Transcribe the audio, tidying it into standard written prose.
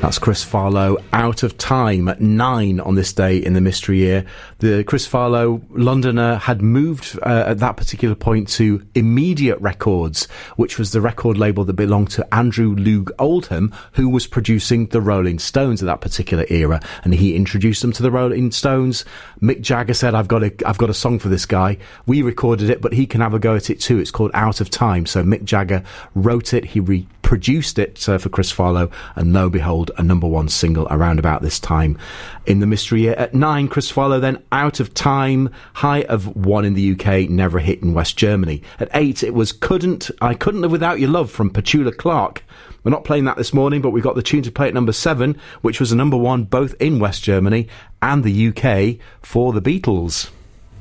That's Chris Farlowe, Out of Time, at 9 on this day in the mystery year. The Chris Farlowe Londoner had moved at that particular point to Immediate Records, which was the record label that belonged to Andrew Loog Oldham, who was producing the Rolling Stones at that particular era, and he introduced them to the Rolling Stones. Mick Jagger said, I've got a song for this guy. We recorded it, but he can have a go at it too. It's called Out of Time. So Mick Jagger wrote it, he reproduced it for Chris Farlowe, and lo and behold, a number one single around about this time in the mystery year. At 9, Chris Farlowe then, Out of Time, high of 1 in the UK, never a hit in West Germany. At 8, it was I Couldn't Live Without Your Love from Petula Clark. We're not playing that this morning, but we've got the tune to play at number 7, which was a number one both in West Germany and the UK for the Beatles.